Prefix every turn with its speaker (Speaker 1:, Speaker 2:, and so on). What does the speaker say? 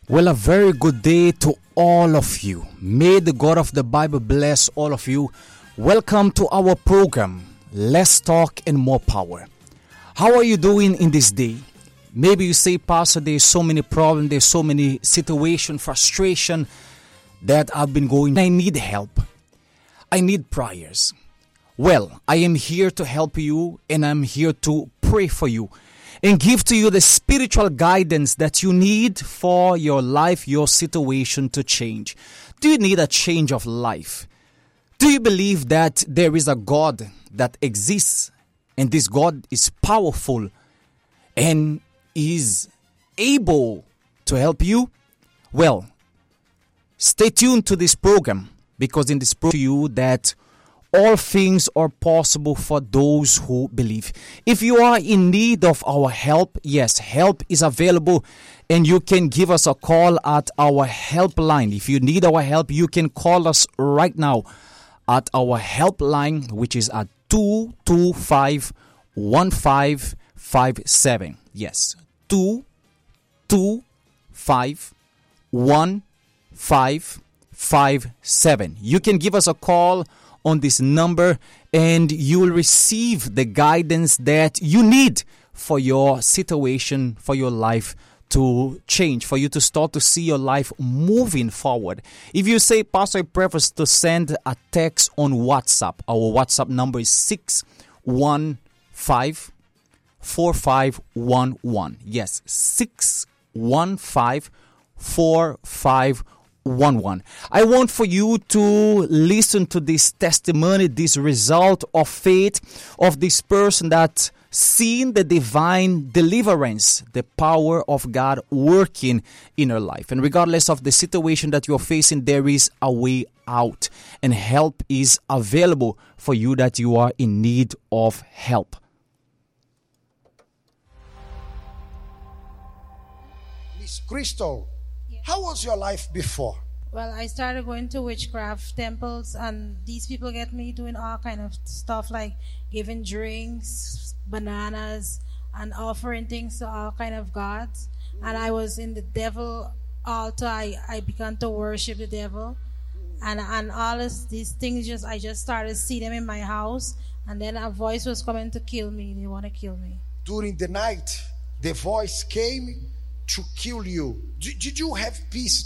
Speaker 1: Well, a very good day to all of you. May the God of the Bible bless all of you. Welcome to our program, Let's Talk and More Power. How are you doing in this day? Maybe you say, Pastor, there's so many problems, there's so many situations, frustration that I've been going. I need help. I need prayers. Well, I am here to help you, and I'm here to pray for you and give to you the spiritual guidance that you need for your life, your situation to change. Do you need a change of life? Do you believe that there is a God that exists, and this God is powerful and is able to help you? Well, stay tuned to this program, because in this program you that all things are possible for those who believe. If you are in need of our help, yes, help is available, and you can give us a call at our helpline. If you need our help, you can call us right now at our helpline, which is at 225-1557. Yes, 225-1557. You can give us a call on this number, and you will receive the guidance that you need for your situation, for your life to change, for you to start to see your life moving forward. If you say, Pastor, I prefer to send a text on WhatsApp. Our WhatsApp number is 615-4511. Yes, 615-4511. I want for you to listen to this testimony, this result of faith of this person that seen the divine deliverance, the power of God working in her life. And regardless of the situation that you're facing, there is a way out, and help is available for you that you are in need of help.
Speaker 2: Miss Crystal, how was your life before?
Speaker 3: Well, I started going to witchcraft temples, and these people get me doing all kind of stuff like giving drinks, bananas, and offering things to all kind of gods. And I was in the devil altar. I began to worship the devil, and all these things I just started seeing them in my house. And then a voice was coming to kill me. They want to kill me.
Speaker 2: During the night, the voice came to kill you. Did you have peace